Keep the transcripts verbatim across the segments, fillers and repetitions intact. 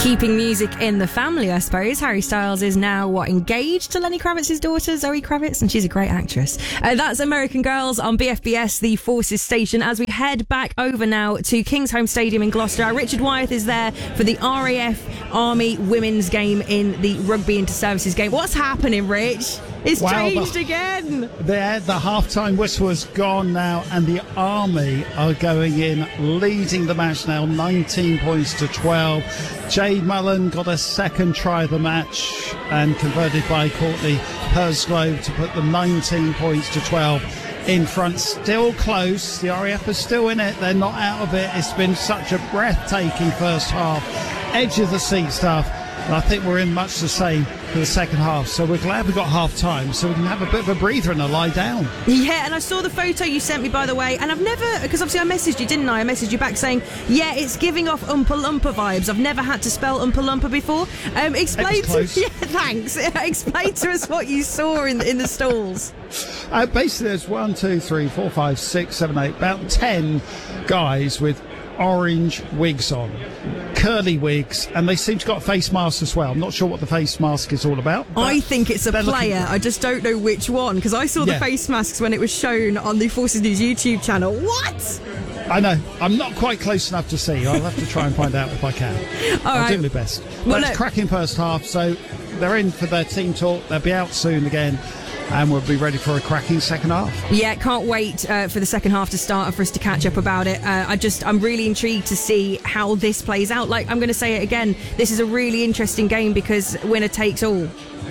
Keeping music in the family, I suppose. Harry Styles is now, what, engaged to Lenny Kravitz's daughter, Zoe Kravitz, and she's a great actress. Uh, that's American Girls on B F B S, the Forces station, as we head back over now to Kingsholm Stadium in Gloucester. Our Richard Wyeth is there for the R A F Army women's game in the Rugby Inter-Services game. What's happening, Rich? It's well, changed the, again. There, the half-time whistle has gone now, and the Army are going in, leading the match now, nineteen points to twelve. Jade Mullen got a second try of the match and converted by Courtney Persgrove to put them nineteen points to twelve in front. Still close. The R A F are still in it. They're not out of it. It's been such a breathtaking first half. Edge of the seat stuff. And I think we're in much the same for the second half. So we're glad we got half time so we can have a bit of a breather and a lie down. Yeah, and I saw the photo you sent me, by the way, and I've never, because obviously I messaged you, didn't I? I messaged you back saying, yeah, it's giving off Oompa Loompa vibes. I've never had to spell Oompa Loompa before. Um, explain to yeah, thanks. Explain to us what you saw in in the stalls. Uh, basically, there's one, two, three, four, five, six, seven, eight, about ten guys with orange wigs on, curly wigs, and they seem to got face masks as well. I'm not sure what the face mask is all about. I think it's a player. Looking... I just don't know which one, because I saw yeah. the face masks when it was shown on the Forces News YouTube channel. What? I know. I'm not quite close enough to see. I'll have to try and find out if I can. All I'll right. do my best. Well, but it's look... cracking first half, so they're in for their team talk. They'll be out soon again, and we'll be ready for a cracking second half. Yeah, can't wait uh, for the second half to start and for us to catch up about it. Uh, I just, I'm really intrigued to see how this plays out. Like, I'm going to say it again, this is a really interesting game because winner takes all.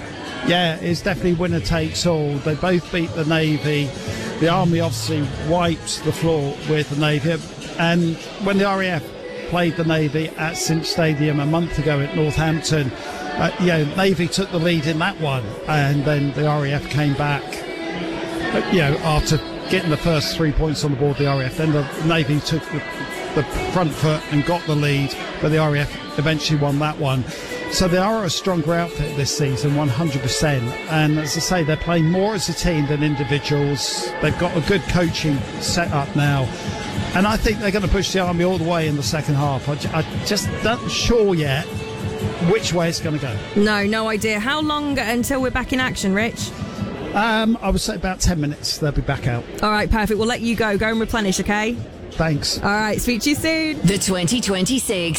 Yeah, it's definitely winner takes all. They both beat the Navy. The Army obviously wiped the floor with the Navy. And when the R A F played the Navy at Cinch Stadium a month ago at Northampton, Uh, you know, Navy took the lead in that one, and then the R A F came back. Uh, you know, after getting the first three points on the board, the R A F, then the Navy took the, the front foot and got the lead, but the R A F eventually won that one. So they are a stronger outfit this season, one hundred percent. And as I say, they're playing more as a team than individuals. They've got a good coaching set up now. And I think they're going to push the Army all the way in the second half. I, j- I just not sure yet which way it's going to go. No, no idea. How long until we're back in action, Rich? Um, I would say about ten minutes. They'll be back out. All right, perfect. We'll let you go. Go and replenish, okay? Thanks. All right, speak to you soon. The twenty twenty-six